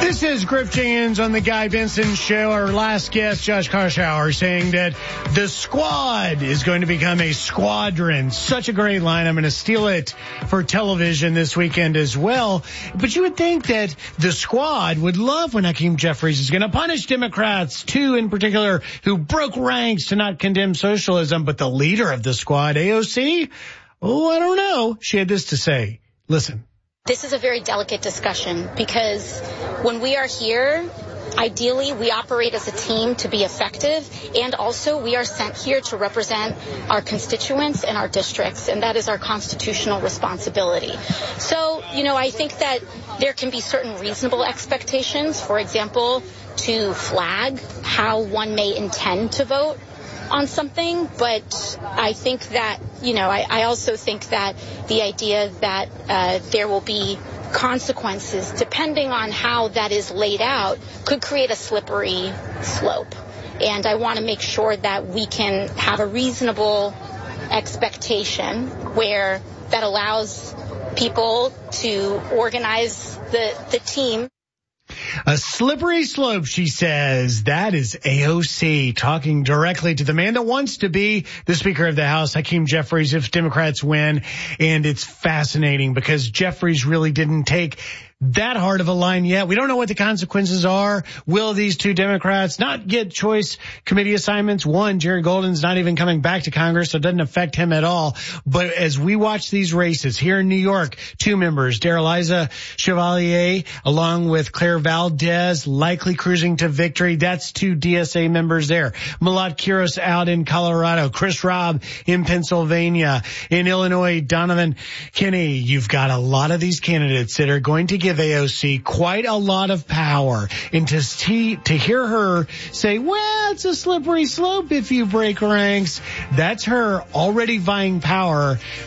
This is Griff Jenkins on the Guy Benson Show. Our last guest, Josh Koshauer, saying that the squad is going to become a squadron. Such a great line. I'm going to steal it for television this weekend as well. But you would think that the squad would love when Hakeem Jeffries is going to punish Democrats, two in particular, who broke ranks to not condemn socialism. But the leader of the squad, AOC, oh, I don't know. She had this to say. Listen. This is a very delicate discussion because when we are here, ideally, we operate as a team to be effective, and also we are sent here to represent our constituents and our districts, and that is our constitutional responsibility. So, I think that there can be certain reasonable expectations, for example, to flag how one may intend to vote on something, but I think that, I also think that the idea that there will be consequences depending on how that is laid out could create a slippery slope. And I want to make sure that we can have a reasonable expectation where that allows people to organize the team. A slippery slope, she says. That is AOC talking directly to the man that wants to be the Speaker of the House, Hakeem Jeffries, if Democrats win. And it's fascinating because Jeffries really didn't take that hard of a line yet. We don't know what the consequences are. Will these two Democrats not get choice committee assignments? One, Jerry Golden's not even coming back to Congress, so it doesn't affect him at all. But as we watch these races here in New York, two members, Daraliza Chevalier, along with Claire Valdez, likely cruising to victory. That's two DSA members there. Malat Quiros out in Colorado. Chris Robb in Pennsylvania. In Illinois, Donovan Kinney. You've got a lot of these candidates that are going to give AOC quite a lot of power, and to hear her say, well, it's a slippery slope if you break ranks, that's her already vying power